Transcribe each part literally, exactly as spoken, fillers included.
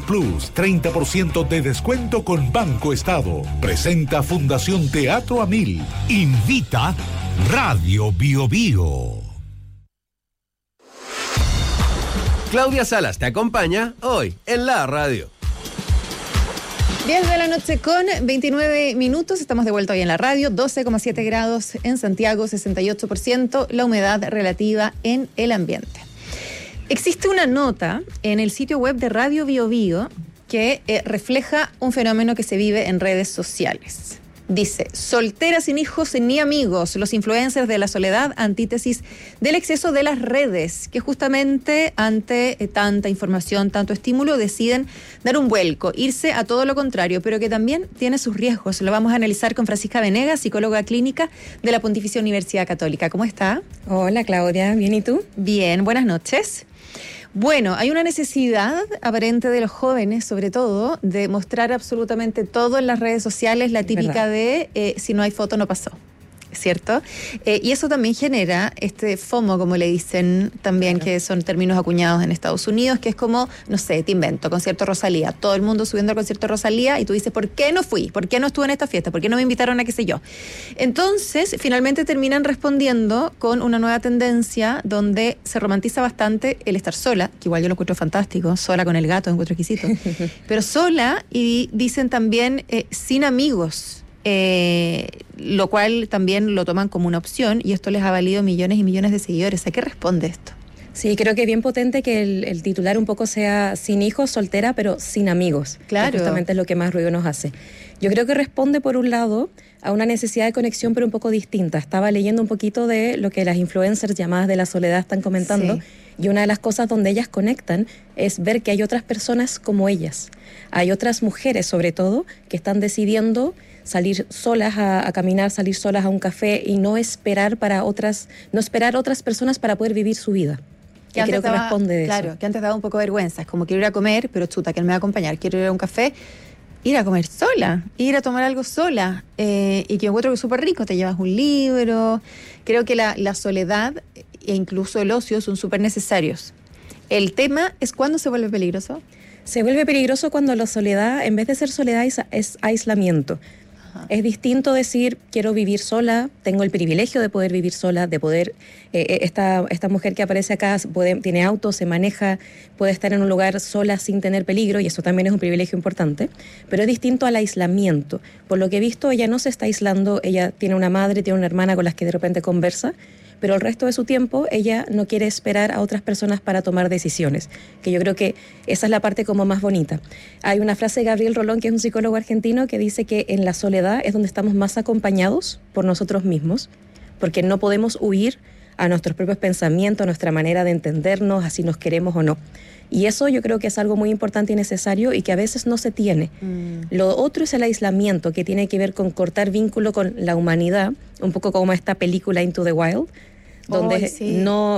Plus, treinta por ciento de descuento con Banco Estado. Presenta Fundación Teatro Amil. Invita Radio Bio Bio. Claudia Salas te acompaña hoy en la radio. diez de la noche con veintinueve minutos, estamos de vuelta hoy en la radio, doce coma siete grados en Santiago, sesenta y ocho por ciento la humedad relativa en el ambiente. Existe una nota en el sitio web de Radio Bio Bio que eh, refleja un fenómeno que se vive en redes sociales. Dice, soltera sin hijos ni amigos, los influencers de la soledad, antítesis del exceso de las redes, que justamente ante eh, tanta información, tanto estímulo, deciden dar un vuelco, irse a todo lo contrario, pero que también tiene sus riesgos. Lo vamos a analizar con Francisca Venegas, psicóloga clínica de la Pontificia Universidad Católica. ¿Cómo está? Hola Claudia, ¿bien y tú? Bien, buenas noches. Bueno, hay una necesidad aparente de los jóvenes, sobre todo, de mostrar absolutamente todo en las redes sociales, la típica de eh, si no hay foto no pasó, ¿cierto? Eh, y eso también genera este FOMO, como le dicen también, claro, que son términos acuñados en Estados Unidos, que es como, no sé, te invento, concierto Rosalía, todo el mundo subiendo al concierto Rosalía y tú dices, ¿por qué no fui? ¿Por qué no estuve en esta fiesta? ¿Por qué no me invitaron a qué sé yo? Entonces, finalmente terminan respondiendo con una nueva tendencia donde se romantiza bastante el estar sola, que igual yo lo encuentro fantástico, sola con el gato, lo encuentro exquisito, pero sola, y dicen también eh, sin amigos. Eh, lo cual también lo toman como una opción y esto les ha valido millones y millones de seguidores. ¿A qué responde esto? Sí, creo que es bien potente que el, el titular un poco sea sin hijos, soltera, pero sin amigos. Claro. Que justamente es lo que más ruido nos hace. Yo creo que responde, por un lado, a una necesidad de conexión, pero un poco distinta. Estaba leyendo un poquito de lo que las influencers llamadas de la soledad están comentando. Sí. Y una de las cosas donde ellas conectan es ver que hay otras personas como ellas. Hay otras mujeres, sobre todo, que están decidiendo salir solas a, a caminar, salir solas a un café y no esperar para otras, no esperar otras personas para poder vivir su vida. Que y creo que daba, responde de claro, eso. que antes daba un poco de vergüenza. Es como quiero ir a comer, pero chuta, que él me va a acompañar. Quiero ir a un café, ir a comer sola, ir a tomar algo sola. Eh, y que encuentro que es súper rico. Te llevas un libro. Creo que la, la soledad e incluso el ocio son súper necesarios. El tema es cuándo se vuelve peligroso. Se vuelve peligroso cuando la soledad, en vez de ser soledad, es, es aislamiento. Es distinto decir, quiero vivir sola, tengo el privilegio de poder vivir sola, de poder, eh, esta, esta mujer que aparece acá puede, tiene auto, se maneja, puede estar en un lugar sola sin tener peligro, y eso también es un privilegio importante, pero es distinto al aislamiento. Por lo que he visto, ella no se está aislando, ella tiene una madre, tiene una hermana con las que de repente conversa, pero el resto de su tiempo ella no quiere esperar a otras personas para tomar decisiones, que yo creo que esa es la parte como más bonita. Hay una frase de Gabriel Rolón, que es un psicólogo argentino, que dice que en la soledad es donde estamos más acompañados por nosotros mismos, porque no podemos huir a nuestros propios pensamientos, a nuestra manera de entendernos, a si nos queremos o no. Y eso yo creo que es algo muy importante y necesario y que a veces no se tiene. Mm. Lo otro es el aislamiento, que tiene que ver con cortar vínculo con la humanidad, un poco como esta película Into the Wild, donde oh, sí. no,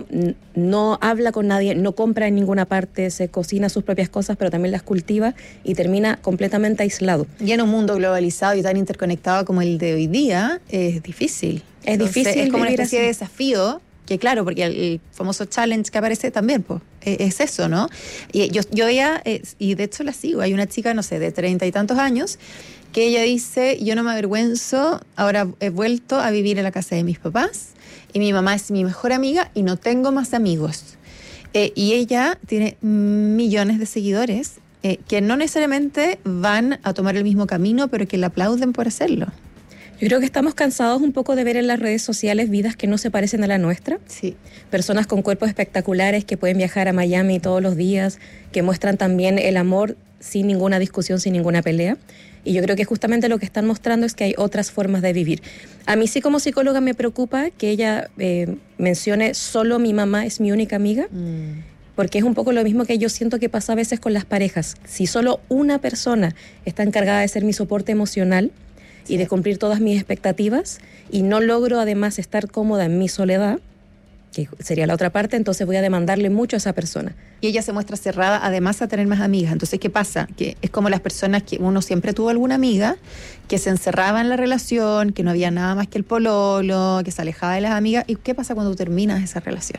no habla con nadie, no compra en ninguna parte, se cocina sus propias cosas, pero también las cultiva y termina completamente aislado. Y en un mundo globalizado y tan interconectado como el de hoy día, es difícil. Es Entonces, difícil. Es como una especie así. de desafío. Que claro, porque el, el famoso challenge que aparece también, pues, es, es eso, ¿no? Y yo, yo veía, eh, y de hecho la sigo, hay una chica, no sé, de treinta y tantos años, que ella dice, yo no me avergüenzo, ahora he vuelto a vivir en la casa de mis papás, y mi mamá es mi mejor amiga, y no tengo más amigos. Eh, y ella tiene millones de seguidores, eh, que no necesariamente van a tomar el mismo camino, pero que la aplauden por hacerlo. Yo creo que estamos cansados un poco de ver en las redes sociales vidas que no se parecen a la nuestra. Sí. Personas con cuerpos espectaculares que pueden viajar a Miami todos los días, que muestran también el amor sin ninguna discusión, sin ninguna pelea. Y yo creo que justamente lo que están mostrando es que hay otras formas de vivir. A mí sí, como psicóloga, me preocupa que ella eh, mencione solo mi mamá es mi única amiga. Mm. Porque es un poco lo mismo que yo siento que pasa a veces con las parejas. Si solo una persona está encargada de ser mi soporte emocional y de cumplir todas mis expectativas, y no logro además estar cómoda en mi soledad, que sería la otra parte, entonces voy a demandarle mucho a esa persona. Y ella se muestra cerrada además a tener más amigas. Entonces, ¿qué pasa? Que es como las personas que uno siempre tuvo alguna amiga que se encerraba en la relación, que no había nada más que el pololo, que se alejaba de las amigas. ¿Y qué pasa cuando terminas esa relación?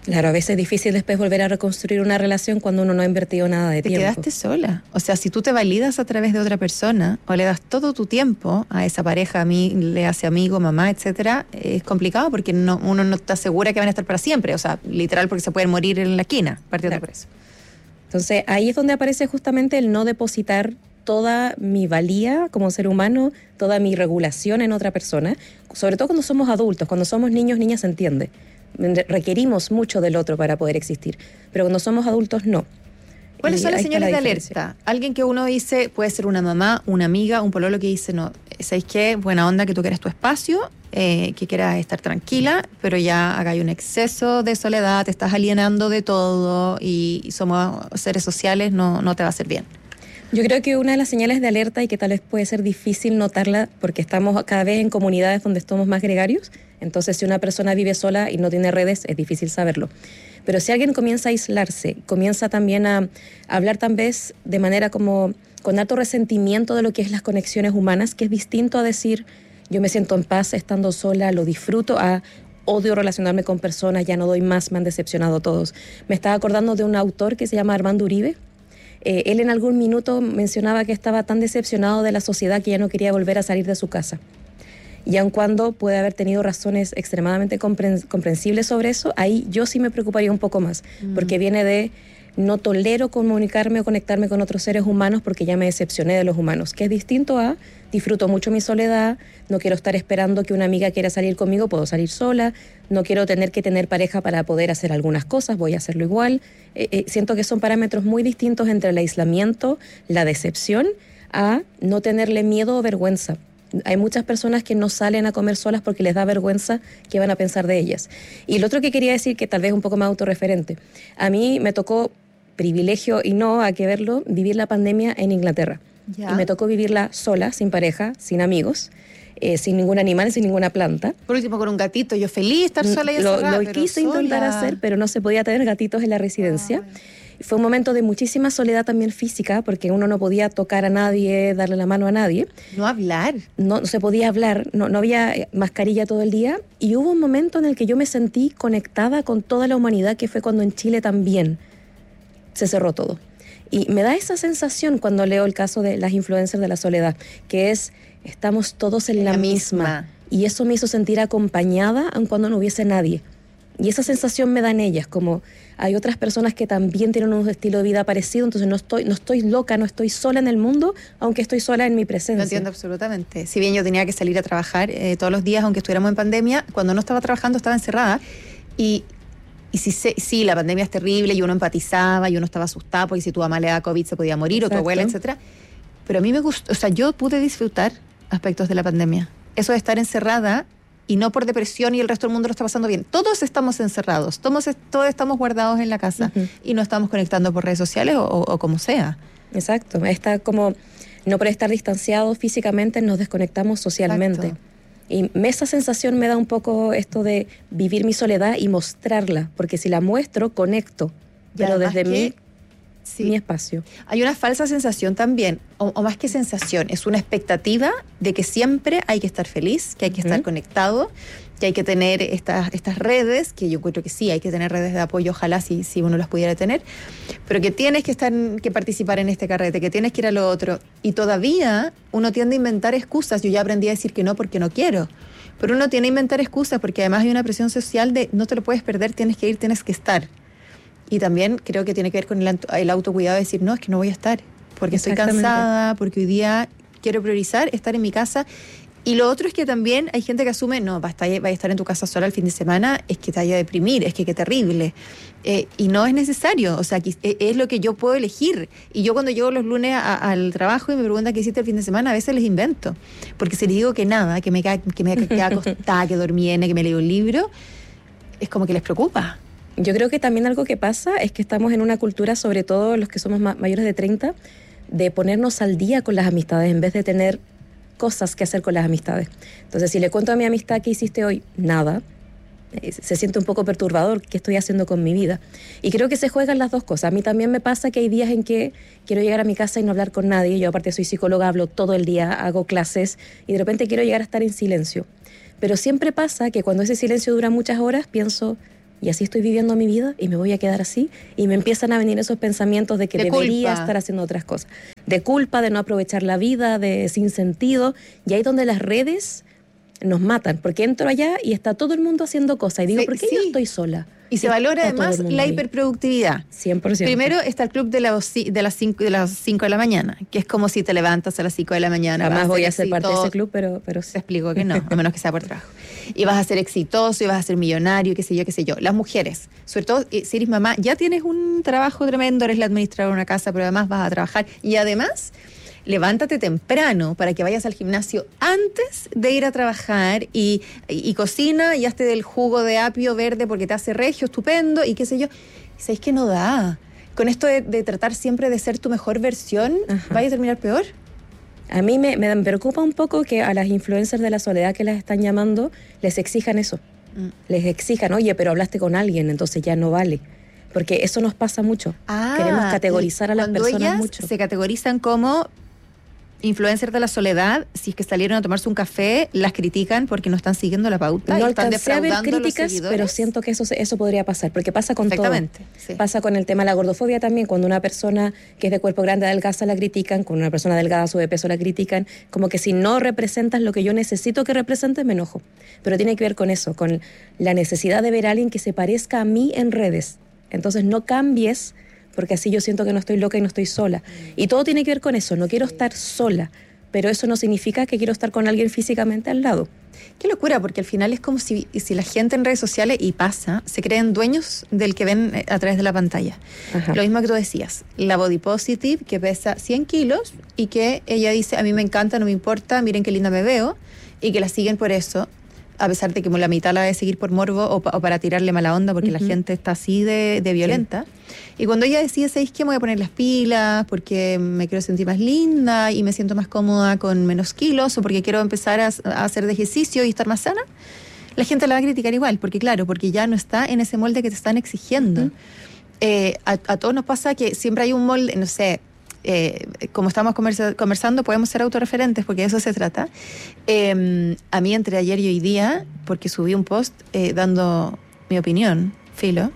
Claro, a veces es difícil después volver a reconstruir una relación cuando uno no ha invertido nada de te tiempo. Te quedaste sola. O sea, si tú te validas a través de otra persona o le das todo tu tiempo a esa pareja, a mí le hace amigo, mamá, etcétera, es complicado porque no, uno no está segura que van a estar para siempre. O sea, literal, porque se pueden morir en la esquina, partiendo Claro. por eso. Entonces, ahí es donde aparece justamente el no depositar toda mi valía como ser humano, toda mi regulación en otra persona, sobre todo cuando somos adultos. Cuando somos niños, niñas, se entiende. Requerimos mucho del otro para poder existir, pero cuando somos adultos no. ¿Cuáles Y son las ahí está señales la de diferencia. alerta? Alguien que uno dice, puede ser una mamá, una amiga, un pololo que dice, no, ¿sabes qué? Buena onda que tú quieres tu espacio, eh, que quieras estar tranquila, pero ya acá hay un exceso de soledad, te estás alienando de todo y, y somos seres sociales, no, no te va a hacer bien. Yo creo que una de las señales de alerta, y que tal vez puede ser difícil notarla porque estamos cada vez en comunidades donde somos más gregarios, entonces si una persona vive sola y no tiene redes es difícil saberlo. Pero si alguien comienza a aislarse, comienza también a, a hablar tal vez de manera como con alto resentimiento de lo que es las conexiones humanas, que es distinto a decir yo me siento en paz estando sola, lo disfruto, a odio relacionarme con personas, ya no doy más, me han decepcionado todos. Me estaba acordando de un autor que se llama Armando Uribe. Eh, él en algún minuto mencionaba que estaba tan decepcionado de la sociedad que ya no quería volver a salir de su casa. Y aun cuando puede haber tenido razones extremadamente compren- comprensibles sobre eso, ahí yo sí me preocuparía un poco más, mm. porque viene de no tolero comunicarme o conectarme con otros seres humanos porque ya me decepcioné de los humanos, que es distinto a disfruto mucho mi soledad, no quiero estar esperando que una amiga quiera salir conmigo, puedo salir sola, no quiero tener que tener pareja para poder hacer algunas cosas, voy a hacerlo igual. Eh, eh, siento que son parámetros muy distintos entre el aislamiento, la decepción, a no tenerle miedo o vergüenza. Hay muchas personas que no salen a comer solas porque les da vergüenza qué van a pensar de ellas. Y lo otro que quería decir, que tal vez es un poco más autorreferente, a mí me tocó, privilegio y no, hay que verlo, vivir la pandemia en Inglaterra. Ya. Y me tocó vivirla sola, sin pareja, sin amigos, eh, sin ningún animal, sin ninguna planta. Por último, con un gatito, yo feliz de estar sola y encerrada. Lo, lo quise sola. intentar hacer, pero no se podía tener gatitos en la residencia. Ay. Fue un momento de muchísima soledad también física, porque uno no podía tocar a nadie, darle la mano a nadie. No hablar. No, no se podía hablar, no, no había mascarilla todo el día. Y hubo un momento en el que yo me sentí conectada con toda la humanidad, que fue cuando en Chile también se cerró todo. Y me da esa sensación cuando leo el caso de las influencers de la soledad, que es, estamos todos en la, la misma. misma. Y eso me hizo sentir acompañada aun cuando no hubiese nadie. Y esa sensación me dan ellas, como hay otras personas que también tienen un estilo de vida parecido, entonces no estoy, no estoy loca, no estoy sola en el mundo, aunque estoy sola en mi presencia. Lo entiendo absolutamente. Si bien yo tenía que salir a trabajar eh, todos los días, aunque estuviéramos en pandemia, cuando no estaba trabajando estaba encerrada. Y, y si se, sí, la pandemia es terrible y uno empatizaba y uno estaba asustado porque si tu mamá le da COVID se podía morir. Exacto. O tu abuela, etcétera. Pero a mí me gustó, o sea, yo pude disfrutar aspectos de la pandemia. Eso de estar encerrada y no por depresión y el resto del mundo lo está pasando bien. Todos estamos encerrados, todos, todos estamos guardados en la casa uh-huh. y no estamos conectando por redes sociales o, o, o como sea. Exacto, está como, no por estar distanciados físicamente nos desconectamos socialmente. Exacto. Y esa sensación me da un poco esto de vivir mi soledad y mostrarla, porque si la muestro, conecto, y pero desde que, mí, sí. mi espacio. Hay una falsa sensación también, o, o más que sensación, es una expectativa de que siempre hay que estar feliz, que hay que uh-huh. estar conectado, que hay que tener estas, estas redes, que yo encuentro que sí, hay que tener redes de apoyo, ojalá si, si uno las pudiera tener, pero que tienes que estar, que participar en este carrete, que tienes que ir a lo otro, y todavía uno tiende a inventar excusas. Yo ya aprendí a decir que no porque no quiero, pero uno tiene que inventar excusas porque además hay una presión social de no te lo puedes perder, tienes que ir, tienes que estar. Y también creo que tiene que ver con el, el autocuidado de decir, no, es que no voy a estar, porque estoy cansada, porque hoy día quiero priorizar estar en mi casa. Y lo otro es que también hay gente que asume, no, va a estar, va a estar en tu casa sola el fin de semana, es que te vaya a deprimir, es que qué terrible. Eh, y no es necesario, o sea, que es lo que yo puedo elegir. Y yo cuando llego los lunes a, al trabajo y me preguntan qué hiciste el fin de semana, a veces les invento. Porque si les digo que nada, que me que me quedé acostada, que dormí, que me leí un libro, es como que les preocupa. Yo creo que también algo que pasa es que estamos en una cultura, sobre todo los que somos ma- mayores de treinta, de ponernos al día con las amistades en vez de tener cosas que hacer con las amistades. Entonces, si le cuento a mi amistad qué hiciste hoy, nada, eh, se siente un poco perturbador qué estoy haciendo con mi vida. Y creo que se juegan las dos cosas. A mí también me pasa que hay días en que quiero llegar a mi casa y no hablar con nadie. Yo aparte soy psicóloga, hablo todo el día, hago clases y de repente quiero llegar a estar en silencio. Pero siempre pasa que cuando ese silencio dura muchas horas, pienso, y así estoy viviendo mi vida y me voy a quedar así, y me empiezan a venir esos pensamientos de que de debería culpa. estar haciendo otras cosas, de culpa, de no aprovechar la vida, de sin sentido, y ahí es donde las redes nos matan, porque entro allá y está todo el mundo haciendo cosas y digo, Sí, ¿por qué sí. yo estoy sola? Y se Está valora todo además el mundo la ahí. hiperproductividad. cien por ciento. Primero está el club de, la, de las cinco de las cinco de la mañana, que es como si te levantas a las cinco de la mañana. Jamás vas voy a ser ser parte de exitoso. ese club, pero, pero sí. Te explico que no, a menos que sea por trabajo. Y vas a ser exitoso, y vas a ser millonario, qué sé yo, qué sé yo. Las mujeres, sobre todo eh, si eres mamá, ya tienes un trabajo tremendo, eres la administradora de una casa, pero además vas a trabajar. Y además, levántate temprano para que vayas al gimnasio antes de ir a trabajar y, y, y cocina y hazte del jugo de apio verde porque te hace regio, estupendo, y qué sé yo. ¿Sabéis que no da? Con esto de, de tratar siempre de ser tu mejor versión, Ajá. vaya a terminar peor. A mí me, me preocupa un poco que a las influencers de la soledad que las están llamando les exijan eso. Mm. Les exijan, oye, pero hablaste con alguien, entonces ya no vale. Porque eso nos pasa mucho. Queremos categorizar y a las cuando personas ellas mucho. se categorizan como influencers de la soledad, si es que salieron a tomarse un café, las critican porque no están siguiendo la pauta No y están alcancé a ver defraudando a los críticas, seguidores. pero siento que eso, eso podría pasar, porque pasa con todo. Perfectamente, sí. Pasa con el tema de la gordofobia también, cuando una persona que es de cuerpo grande adelgaza la critican, cuando una persona delgada sube peso la critican, como que si no representas lo que yo necesito que representes, me enojo. Pero tiene que ver con eso, con la necesidad de ver a alguien que se parezca a mí en redes. Entonces no cambies, porque así yo siento que no estoy loca y no estoy sola. Y todo tiene que ver con eso, no quiero estar sola, pero eso no significa que quiero estar con alguien físicamente al lado. Qué locura, porque al final es como si, si la gente en redes sociales, y pasa, se creen dueños del que ven eh, a través de la pantalla. Ajá. Lo mismo que tú decías, la body positive que pesa cien kilos y que ella dice, a mí me encanta, no me importa, miren qué linda me veo, y que la siguen por eso, a pesar de que la mitad la debe seguir por morbo o, pa- o para tirarle mala onda, porque Ujú. la gente está así de, de violenta. Y cuando ella decide, ¿sabéis qué? Me voy a poner las pilas porque me quiero sentir más linda y me siento más cómoda con menos kilos, o porque quiero empezar a, a hacer de ejercicio y estar más sana, la gente la va a criticar igual, porque claro, porque ya no está en ese molde que te están exigiendo. Ujú. Eh, a, a todos nos pasa que siempre hay un molde, no sé, eh, como estamos conversa- conversando, podemos ser autorreferentes, porque de eso se trata. Eh, a mí entre ayer y hoy día, porque subí un post eh, dando mi opinión, filo,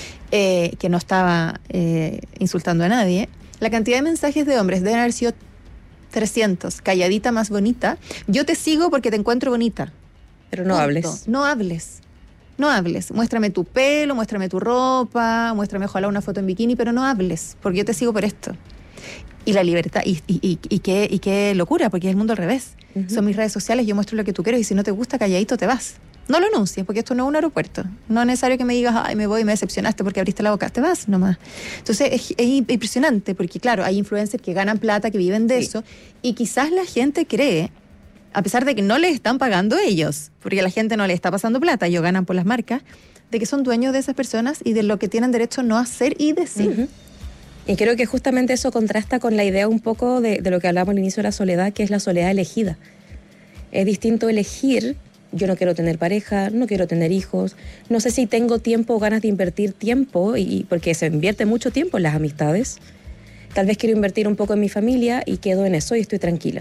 eh, que no estaba eh, insultando a nadie, la cantidad de mensajes de hombres deben haber sido trescientos, calladita más bonita. Yo te sigo porque te encuentro bonita. Pero no Punto. hables. No hables. No hables. Muéstrame tu pelo, muéstrame tu ropa, muéstrame ojalá una foto en bikini, pero no hables, porque yo te sigo por esto. Y la libertad, y, y, y, y, qué, y qué locura, porque es el mundo al revés. Ujú. Son mis redes sociales, yo muestro lo que tú quieres, y si no te gusta, calladito te vas. No lo anuncies, porque esto no es un aeropuerto. No es necesario que me digas, ay, me voy, me decepcionaste porque abriste la boca. Te vas nomás. Entonces, es, es impresionante, porque claro, hay influencers que ganan plata, que viven de Sí. eso, y quizás la gente cree, a pesar de que no les están pagando ellos, porque a la gente no le está pasando plata, ellos ganan por las marcas, de que son dueños de esas personas y de lo que tienen derecho no a hacer y decir. Ujú. Y creo que justamente eso contrasta con la idea un poco de, de lo que hablamos al inicio de la soledad, que es la soledad elegida. Es distinto elegir, yo no quiero tener pareja, no quiero tener hijos, no sé si tengo tiempo o ganas de invertir tiempo, y porque se invierte mucho tiempo en las amistades. Tal vez quiero invertir un poco en mi familia y quedo en eso y estoy tranquila.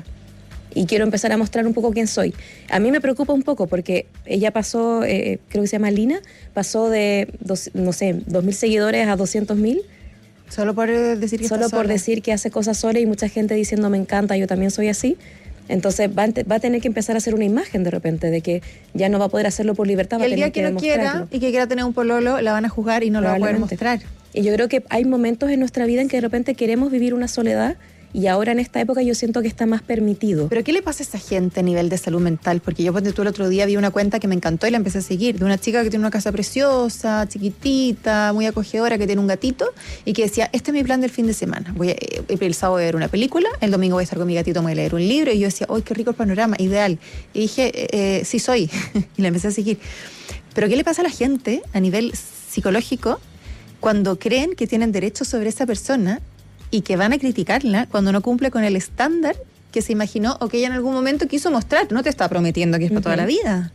Y quiero empezar a mostrar un poco quién soy. A mí me preocupa un poco porque ella pasó, eh, creo que se llama Lina, pasó de, dos, no sé, dos mil seguidores a doscientos mil. Solo por eh, decir que Solo está por sola. decir que hace cosas sola, y mucha gente diciendo me encanta, yo también soy así. Entonces va a, te- va a tener que empezar a hacer una imagen de repente de que ya no va a poder hacerlo por libertad, Y va a el día tener que que no quiera demostrarlo. y que quiera tener un pololo, la van a juzgar y no lo va a poder Probablemente. mostrar. Y yo creo que hay momentos en nuestra vida en que de repente queremos vivir una soledad, y ahora en esta época yo siento que está más permitido. Pero ¿qué le pasa a esa gente a nivel de salud mental? Porque yo, ponte tú, el otro día vi una cuenta que me encantó y la empecé a seguir, de una chica que tiene una casa preciosa, chiquitita, muy acogedora, que tiene un gatito, y que decía, este es mi plan del fin de semana. Voy a, eh, el sábado voy a ver una película, el domingo voy a estar con mi gatito, voy a leer un libro, y yo decía, ¡ay, qué rico el panorama! Ideal. Y dije, eh, eh, sí soy, y la empecé a seguir. Pero ¿qué le pasa a la gente a nivel psicológico cuando creen que tienen derecho sobre esa persona y que van a criticarla cuando no cumple con el estándar que se imaginó o que ella en algún momento quiso mostrar? No te está prometiendo que es para toda Ujú. la vida.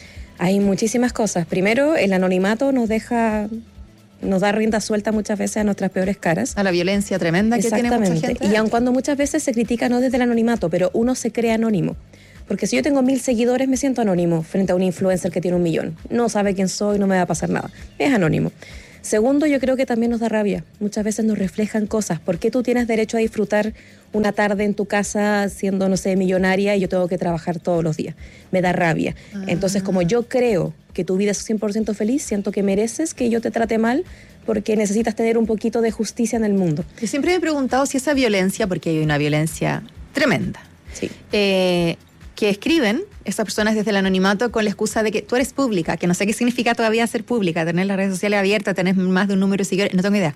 Hay muchísimas cosas. Primero, el anonimato nos deja, nos da rienda suelta muchas veces a nuestras peores caras. A la violencia tremenda que tiene mucha gente. Y aun cuando muchas veces se critica no desde el anonimato, pero uno se cree anónimo. Porque si yo tengo mil seguidores, me siento anónimo frente a un influencer que tiene un millón. No sabe quién soy, no me va a pasar nada. Es anónimo. Segundo, yo creo que también nos da rabia. Muchas veces nos reflejan cosas. ¿Por qué tú tienes derecho a disfrutar una tarde en tu casa siendo, no sé, millonaria y yo tengo que trabajar todos los días? Me da rabia. Ah. Entonces, como yo creo que tu vida es cien por ciento feliz, siento que mereces que yo te trate mal porque necesitas tener un poquito de justicia en el mundo. Yo siempre me he preguntado si esa violencia, porque hay una violencia tremenda, sí. eh, que escriben esas personas desde el anonimato con la excusa de que tú eres pública, que no sé qué significa todavía ser pública, tener las redes sociales abiertas, tener más de un número de seguidores, no tengo idea.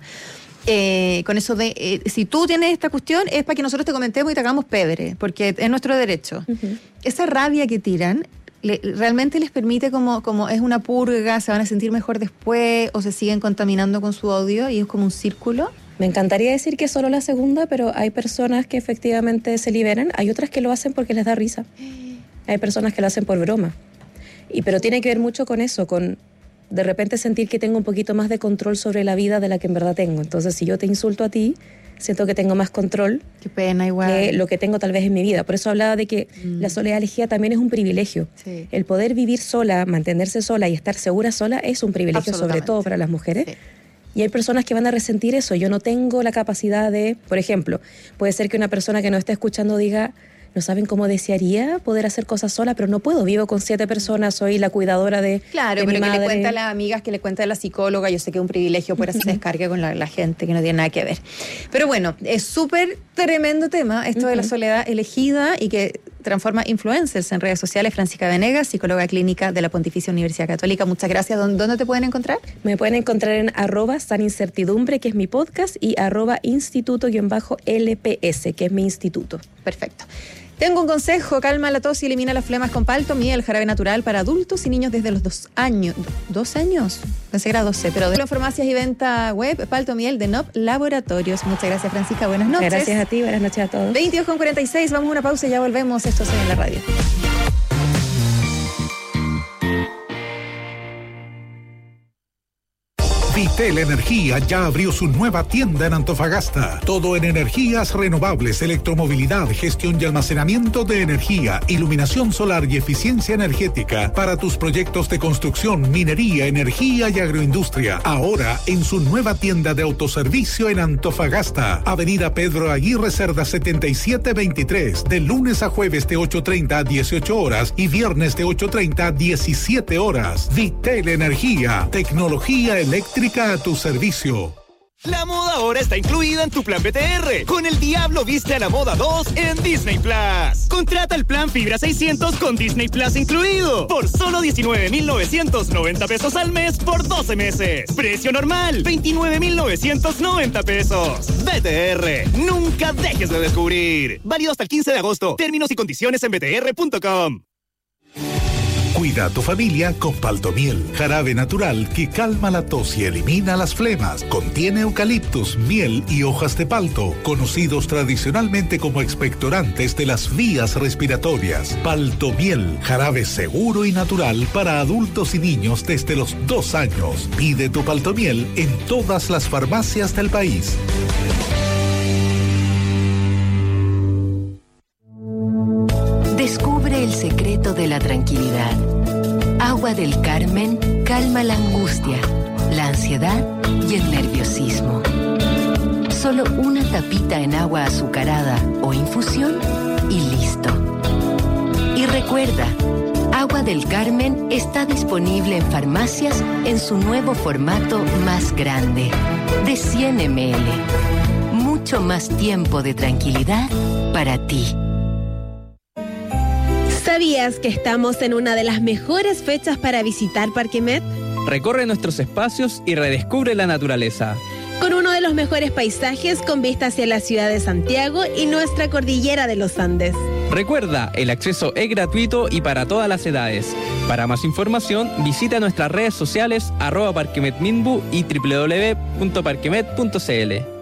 Eh, con eso de, eh, si tú tienes esta cuestión, es para que nosotros te comentemos y te hagamos pebre, porque es nuestro derecho. Uh-huh. Esa rabia que tiran, le, realmente les permite como, como es una purga, se van a sentir mejor después, o se siguen contaminando con su odio, y es como un círculo. Me encantaría decir que es solo la segunda, pero hay personas que efectivamente se liberan, hay otras que lo hacen porque les da risa. Hay personas que lo hacen por broma. Y, pero tiene que ver mucho con eso, con de repente sentir que tengo un poquito más de control sobre la vida de la que en verdad tengo. Entonces, si yo te insulto a ti, siento que tengo más control. Qué pena, igual. Que lo que tengo tal vez en mi vida. Por eso hablaba de que mm. la soledad elegida también es un privilegio. Sí. El poder vivir sola, mantenerse sola y estar segura sola es un privilegio, sobre todo para las mujeres. Sí. Y hay personas que van a resentir eso. Yo no tengo la capacidad de, por ejemplo, puede ser que una persona que nos está escuchando diga, no saben cómo desearía poder hacer cosas sola, pero no puedo, vivo con siete personas, soy la cuidadora de, claro, de pero mi que madre. le cuenta a las amigas, que le cuenta a la psicóloga, yo sé que es un privilegio poder hacer descarga con la, la gente que no tiene nada que ver. Pero bueno, es súper tremendo tema esto uh-huh. de la soledad elegida y que transforma influencers en redes sociales. Francisca Venegas, psicóloga clínica de la Pontificia Universidad Católica, muchas gracias. ¿Dónde te pueden encontrar? Me pueden encontrar en arroba San Incertidumbre, que es mi podcast, y arroba instituto-L P S, que es mi instituto. Perfecto. Tengo un consejo: calma la tos y elimina las flemas con Palto Miel, jarabe natural para adultos y niños desde los dos años. ¿Dos años? Pensé que era doce, pero de farmacias y venta web, Palto Miel de N O P Laboratorios. Muchas gracias, Francisca. Buenas noches. Gracias a ti, buenas noches a todos. veintidós con cuarenta y seis, vamos a una pausa y ya volvemos. Esto es en la radio. Vitel Energía ya abrió su nueva tienda en Antofagasta. Todo en energías renovables, electromovilidad, gestión y almacenamiento de energía, iluminación solar y eficiencia energética para tus proyectos de construcción, minería, energía y agroindustria. Ahora en su nueva tienda de autoservicio en Antofagasta. Avenida Pedro Aguirre Cerda setenta y siete veintitrés. De lunes a jueves de ocho treinta a dieciocho horas y viernes de ocho treinta a diecisiete horas. Vitel Energía. Tecnología eléctrica a tu servicio. La moda ahora está incluida en tu plan B T R. Con el Diablo Viste a la Moda dos en Disney Plus. Contrata el plan Fibra seiscientos con Disney Plus incluido. Por solo diecinueve mil novecientos noventa pesos al mes por doce meses. Precio normal, veintinueve mil novecientos noventa pesos. B T R, nunca dejes de descubrir. Válido hasta el quince de agosto. Términos y condiciones en b t r punto com. Cuida a tu familia con Paltomiel, jarabe natural que calma la tos y elimina las flemas. Contiene eucaliptus, miel y hojas de palto, conocidos tradicionalmente como expectorantes de las vías respiratorias. Paltomiel, jarabe seguro y natural para adultos y niños desde los dos años. Pide tu Paltomiel en todas las farmacias del país. Descubre el secreto de la tranquilidad. Agua del Carmen calma la angustia, la ansiedad y el nerviosismo. Solo una tapita en agua azucarada o infusión y listo. Y recuerda, Agua del Carmen está disponible en farmacias en su nuevo formato más grande, de cien mililitros. Mucho más tiempo de tranquilidad para ti. ¿Sabías que estamos en una de las mejores fechas para visitar Parque Met? Recorre nuestros espacios y redescubre la naturaleza. Con uno de los mejores paisajes con vista hacia la ciudad de Santiago y nuestra cordillera de los Andes. Recuerda, el acceso es gratuito y para todas las edades. Para más información, visita nuestras redes sociales arroba parquemetminbu y doble u doble u doble u punto parquemet punto c l.